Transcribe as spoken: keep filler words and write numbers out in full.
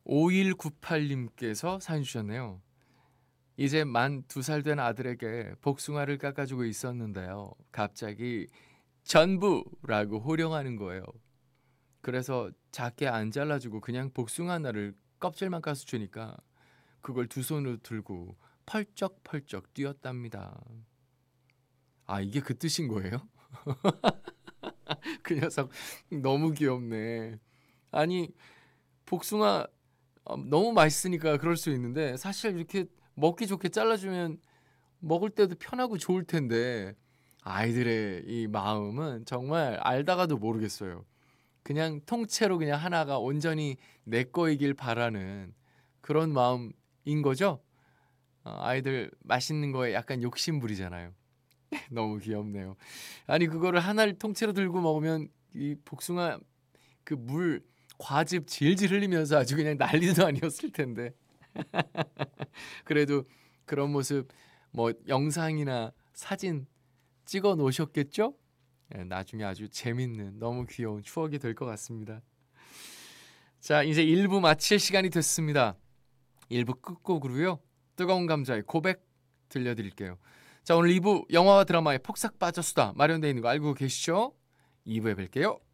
오일구팔님께서 사연 주셨네요. 이제 만 두 살 된 아들에게 복숭아를 깎아주고 있었는데요. 갑자기 전부라고 호령하는 거예요. 그래서 작게 안 잘라주고 그냥 복숭아 하나를 껍질만 까서 주니까 그걸 두 손으로 들고 펄쩍펄쩍 뛰었답니다. 아, 이게 그 뜻인 거예요? 그 녀석 너무 귀엽네. 아니, 복숭아 어, 너무 맛있으니까 그럴 수 있는데 사실 이렇게 먹기 좋게 잘라주면 먹을 때도 편하고 좋을 텐데 아이들의 이 마음은 정말 알다가도 모르겠어요. 그냥 통째로 그냥 하나가 온전히 내 거이길 바라는 그런 마음인 거죠. 어, 아이들 맛있는 거에 약간 욕심 부리잖아요. 너무 귀엽네요. 아니 그거를 하나를 통째로 들고 먹으면 이 복숭아 그 물 과즙 질질 흘리면서 아주 그냥 난리도 아니었을 텐데. 그래도 그런 모습 뭐 영상이나 사진 찍어 놓으셨겠죠? 예, 나중에 아주 재밌는 너무 귀여운 추억이 될 것 같습니다. 자, 이제 일 부 마칠 시간이 됐습니다. 일 부 끝곡으로요. 뜨거운 감자의 고백 들려드릴게요. 자, 오늘 이 부 영화와 드라마의 폭삭 빠져수다 마련되어 있는 거 알고 계시죠? 이 부에 뵐게요.